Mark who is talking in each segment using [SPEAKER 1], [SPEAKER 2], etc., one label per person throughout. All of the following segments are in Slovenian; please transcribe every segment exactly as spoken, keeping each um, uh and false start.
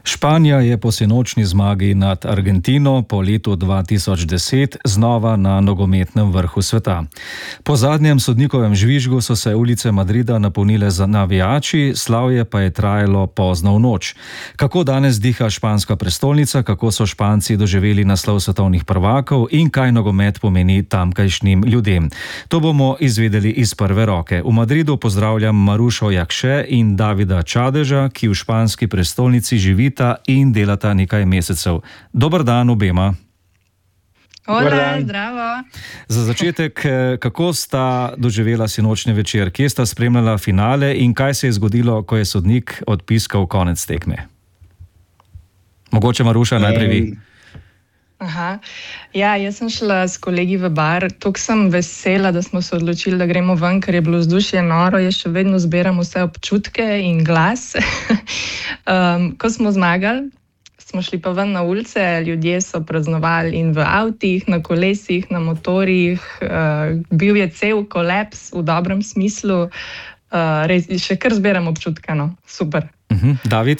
[SPEAKER 1] Španija je po sinočnji zmagi nad Argentino po letu dva tisoč deset znova na nogometnem vrhu sveta. Po zadnjem sodnikovem žvižgu so se ulice Madrida napolnile z navijači, slavje pa je trajalo pozno v noč. Kako danes diha španska prestolnica, kako so Španci doživeli naslov svetovnih prvakov in kaj nogomet pomeni tamkajšnjim ljudem? To bomo izvedeli iz prve roke. V Madridu pozdravljam Marušo Jakše in Davida Čadeža, ki v španski prestolnici živita in delata nekaj mesecev. Dober dan obema.
[SPEAKER 2] Hola, zdravo.
[SPEAKER 1] Za začetek, kako sta doživela sinočni večer? Kje sta spremljala finale in kaj se je zgodilo, ko je sodnik odpiskal konec tekme? Mogoče Maruša najprej vi.
[SPEAKER 2] Aha. Ja, jaz sem šla s kolegi v bar. Toliko sem vesela, da smo se odločili, da gremo ven, ker je bilo vzdušje noro. Jaz še vedno zbiram vse občutke in glas. um, ko smo zmagali, smo šli pa ven na ulice, ljudje so praznovali in v avtih, na kolesih, na motorjih. Uh, bil je cel kolaps v dobrem smislu. Uh, res, še kar zbiram občutke, no. Super.
[SPEAKER 1] Uh-huh. David?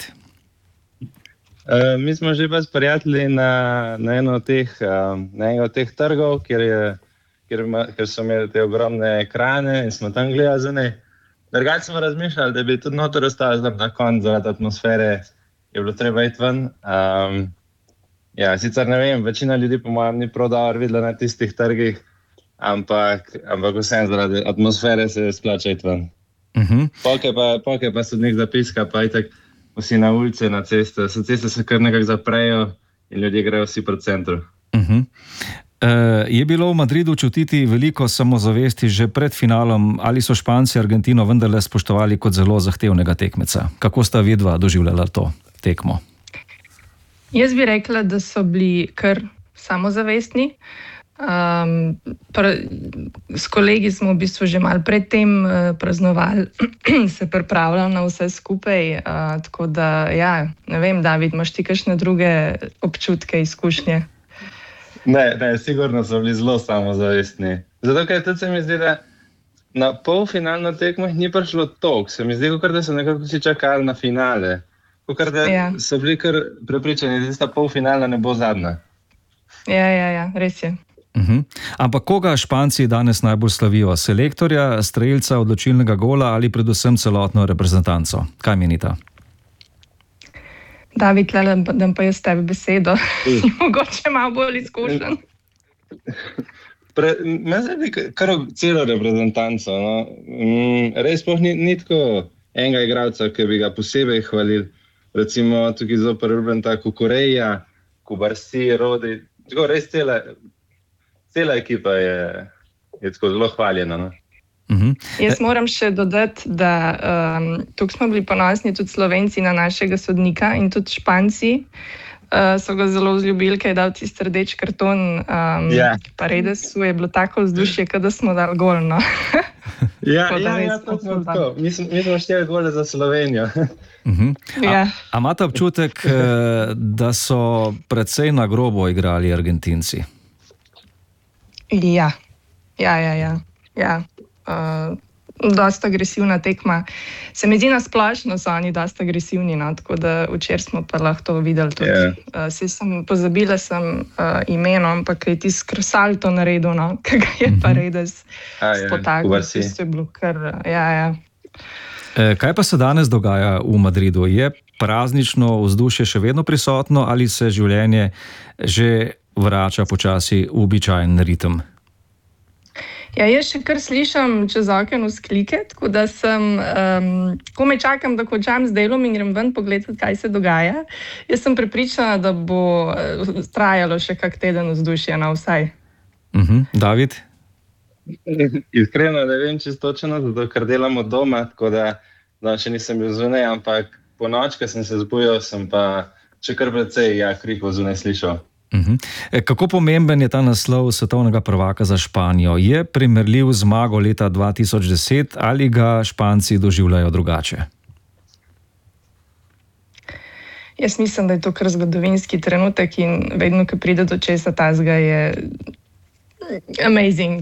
[SPEAKER 3] Uh, mi smo že pa s prijatelji na, na eno od teh, uh, na eno od teh trgov, kjer, je, kjer, ima, kjer so imeli te ogromne ekrane in smo tam gledali za ne. Drugače smo razmišljali, da bi tudi noter ostali na koncu zaradi atmosfere, je bilo treba iti ven. Um, ja, sicer ne vem, večina ljudi po mojem ni prav dobro videla na tistih trgih, ampak, ampak vsem zaradi atmosfere se splača iti ven. Uh-huh. Polke pa, polke pa sodnik zapiska, pa itak vsi na ulice, na ceste. So ceste se kar nekako zaprejo in ljudje grejo vsi pred centru.
[SPEAKER 1] Uh-huh. Uh, je bilo v Madridu čutiti veliko samozavesti že pred finalom, ali so Španci Argentino vendarle spoštovali kot zelo zahtevnega tekmeca? Kako sta vidva doživljala to tekmo?
[SPEAKER 2] Jaz bi rekla, da so bili kar samozavestni. Um, pr, s kolegi smo v bistvu že malo predtem uh, praznovali, se pripravljali na vse skupaj, uh, tako da, ja, ne vem, David, imaš ti kakšne druge občutke, izkušnje?
[SPEAKER 3] Ne, ne, sigurno so bili zelo samozavestni. Zato, ker tudi se mi zdi, da na polfinalno tekmo ni prišlo toliko. Se mi zdi, kot da so nekako vsi čakali na finale. Kot da ja. so bili kar prepričani, da tista polfinalna ne bo zadnja.
[SPEAKER 2] Ja, ja, ja, res je.
[SPEAKER 1] Uh-huh. Ampak koga Španci danes najbolj slavijo? Selektorja, strelca, odločilnega gola ali predvsem celotno reprezentanco? Kaj menita?
[SPEAKER 2] David, le, da pa jaz tebi besedo. Uh. Mogoče malo bolj izkušen.
[SPEAKER 3] Me zdi kar celo reprezentanco. No? Mm, res sploh ni, ni tako enega igralca, ki bi ga posebej hvalil. Recimo tukaj zopr Ruben tako Kukureja, Kubarsi, Rodi. Tako res cele... Cela ekipa je, je tako zelo hvaljena. No?
[SPEAKER 2] Uh-huh. Jaz moram še dodati, da um, tukaj smo bili ponosni tudi Slovenci na našega sodnika in tudi Španci uh, so ga zelo vzljubili, ker je dal tisti rdeč karton. Um, yeah. Pa Redesu je bilo tako vzdušje, kot da smo dali gol. No?
[SPEAKER 3] ja, ja, ja, to smo tako. Mi smo, mi smo šteli gole za Slovenijo.
[SPEAKER 1] Uh-huh. A, a imate občutek, da so precej na grobo igrali Argentinci?
[SPEAKER 2] Ja, ja, ja, ja. ja. Uh, dosta agresivna tekma. Se mi zdi, na splošno so oni dosta agresivni, no? Tako da včeraj smo pa lahko to videli tudi. Yeah. Uh, sem, pozabila sem uh, imeno, ampak je tisti krsalto naredil, no? Kaj ga je pa Redes spotaknil. To je bilo kar, ja, ja.
[SPEAKER 1] E, kaj pa se danes dogaja v Madridu? Je praznično vzdušje še vedno prisotno ali se življenje že vrača počasi v običajen ritem?
[SPEAKER 2] Ja, jaz še kar slišam čez okno vzklike, tako da sem, um, ko me čakam, da končam z delom in grem ven pogledati, kaj se dogaja. Jaz sem prepričana, da bo trajalo še kak teden vzdušje na vsaj.
[SPEAKER 1] Uh-huh. David?
[SPEAKER 3] Iskreno ne vem čisto točno, zato ker delam od doma, tako da, da še nisem bil zunaj, ampak po noč, ko sem se zbujal, sem pa še kar precej ja, krikov zunaj slišal.
[SPEAKER 1] Uh-huh. Kako pomemben je ta naslov svetovnega prvaka za Španijo? Je primerljiv z zmago leta dva tisoč deset ali ga Španci doživljajo drugače?
[SPEAKER 2] Jaz mislim, da je to kar zgodovinski trenutek in vedno, ko pride do česa tazga, je amazing.